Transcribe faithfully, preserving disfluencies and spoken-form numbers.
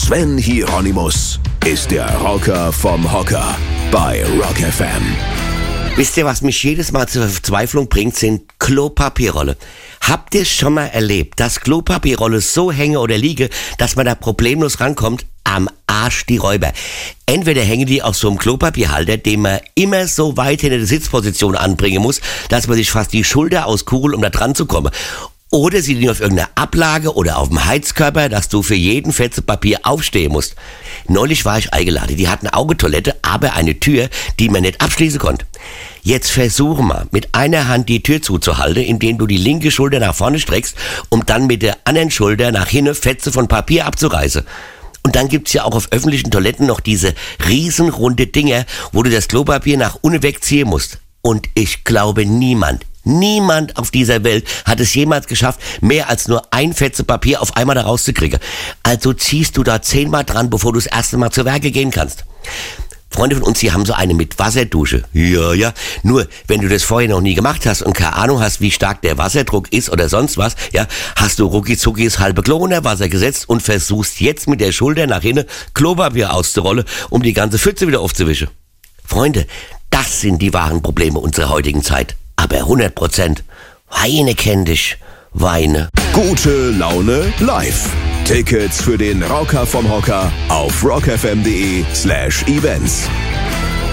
Sven Hieronymus ist der Rocker vom Hocker bei Rock F M. Wisst ihr, was mich jedes Mal zur Verzweiflung bringt, sind Klopapierrolle. Habt ihr schon mal erlebt, dass Klopapierrolle so hänge oder liege, dass man da problemlos rankommt? Am Arsch die Räuber. Entweder hängen die auf so einem Klopapierhalter, den man immer so weit hinter der Sitzposition anbringen muss, dass man sich fast die Schulter auskugelt, um da dran zu kommen. Oder sie liegen auf irgendeiner Ablage oder auf dem Heizkörper, dass du für jeden Fetze Papier aufstehen musst. Neulich war ich eingeladen, die hatten Augentoilette, aber eine Tür, die man nicht abschließen konnte. Jetzt versuche mal, mit einer Hand die Tür zuzuhalten, indem du die linke Schulter nach vorne streckst, um dann mit der anderen Schulter nach hinten Fetze von Papier abzureißen. Und dann gibt's ja auch auf öffentlichen Toiletten noch diese riesenrunde Dinger, wo du das Klopapier nach unten wegziehen musst. Und ich glaube, niemand, niemand auf dieser Welt hat es jemals geschafft, mehr als nur ein Fetze Papier auf einmal da rauszukriegen. Also ziehst du da zehnmal dran, bevor du das erste Mal zu Werke gehen kannst. Freunde von uns, die haben so eine mit Wasserdusche. Ja, ja. Nur, wenn du das vorher noch nie gemacht hast und keine Ahnung hast, wie stark der Wasserdruck ist oder sonst was, ja, hast du rucki-zucki das halbe Klo unter Wasser gesetzt und versuchst jetzt mit der Schulter nach hinten Klopapier auszurollen, um die ganze Pfütze wieder aufzuwischen. Freunde, das sind die wahren Probleme unserer heutigen Zeit. Aber hundert Prozent. Weine kenn dich. Weine. Gute Laune live. Tickets für den Rocker vom Hocker auf rockfm.de slash events.